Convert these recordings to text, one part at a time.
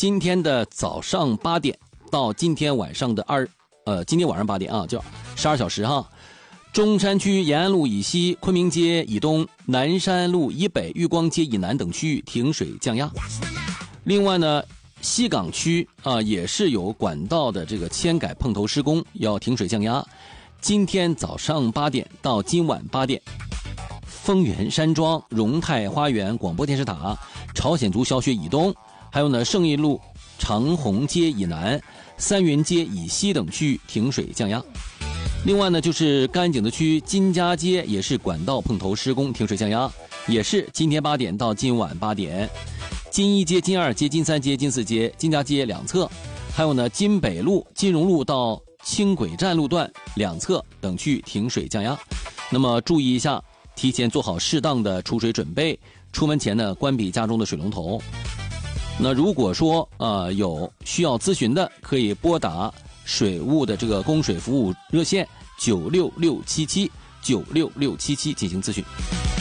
今天的早上8点到今天晚上的今天晚上8点啊，就12小时哈。中山区延安路以西、昆明街以东、南山路以北、玉光街以南等区域停水降压。另外呢，西港区也是有管道的这个迁改碰头施工，要停水降压。今天早上8点到今晚8点，丰源山庄、荣泰花园广播电视塔、朝鲜族小学以东，还有呢胜义路长虹街以南、三元街以西等区域停水降压。另外呢，就是甘井的区金家街也是管道碰头施工，停水降压，也是今天8点到今晚8点。金一街、金二街、金三街、金四街、金家街两侧，还有呢金北路、金融路到轻轨站路段两侧等区域停水降压。那么注意一下，提前做好适当的储水准备，出门前呢关闭家中的水龙头。那如果说有需要咨询的，可以拨打水务的这个供水服务热线96677 96677进行咨询。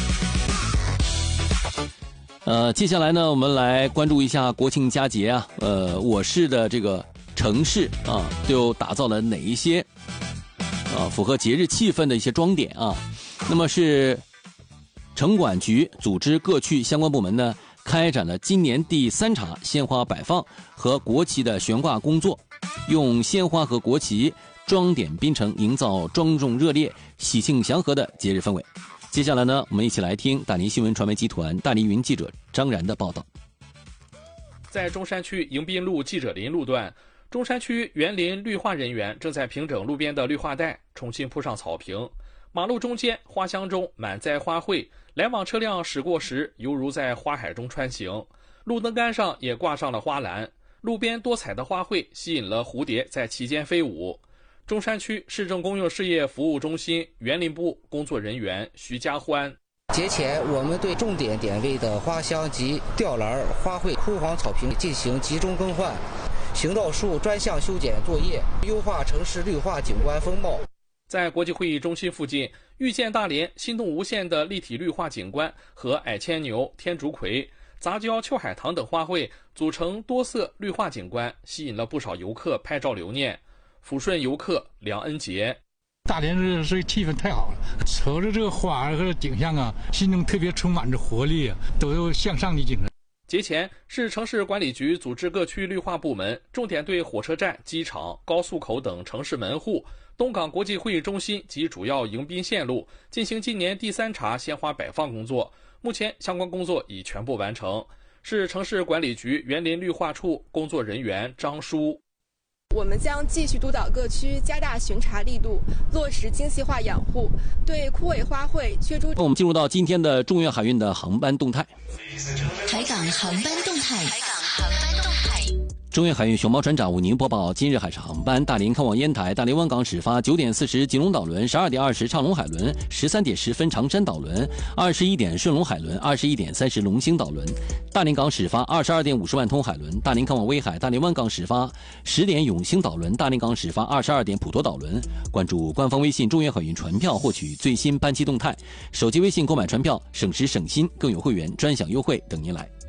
接下来呢，我们来关注一下国庆佳节啊，我市的这个城市啊，都打造了哪一些符合节日气氛的一些装点啊？那么是城管局组织各区相关部门呢，开展了今年第3场鲜花摆放和国旗的悬挂工作，用鲜花和国旗装点滨城，营造庄重热烈、喜庆祥和的节日氛围。接下来呢，我们一起来听大林新闻传媒集团大林云记者张然的报道。 在中山区迎宾路记者林路段，中山区园林绿化人员正在平整路边的绿化带，重新铺上草坪。马路中间花箱中满载花卉，来往车辆驶过时犹如在花海中穿行。路灯杆上也挂上了花篮，路边多彩的花卉吸引了蝴蝶在其间飞舞。中山区市政公用事业服务中心园林部工作人员徐家欢， 节前，我们对重点点位的花箱及吊篮、花卉、枯黄草坪进行集中更换，行道树专项修剪作业，优化城市绿化景观风貌。 在国际会议中心附近，遇见大连、心动无限的立体绿化景观和矮牵牛、天竺葵、杂交秋海棠等花卉组成多色绿化景观，吸引了不少游客拍照留念。抚顺游客梁恩杰， 大连这气氛太好了，瞅着这个花和景象啊，心中特别充满着活力啊，都有向上的精神。 节前，市城市管理局组织各区绿化部门重点对火车站、机场、高速口等城市门户、东港国际会议中心及主要迎宾线路进行今年第3茬鲜花摆放工作。目前相关工作已全部完成。市城市管理局园林绿化处工作人员张舒， 我们将继续督导各区加大巡查力度，落实精细化养护，对枯萎花卉、缺株。 我们进入到今天的中原海运的航班动态。 海港航班动态。 中原海运熊猫船长为您播报今日海上航班：大连开往烟台，大连湾港始发9点40吉隆岛轮，12点20畅龙海轮，13点10分长山岛轮，21点顺龙海轮，21点30龙兴岛轮。大连港始发22点50万通海轮，大连开往威海，大连湾港始发10点永兴岛轮，大连港始发22点普陀岛轮。关注官方微信中原海运船票，获取最新班期动态。手机微信购买船票，省时省心，更有会员专享优惠等您来。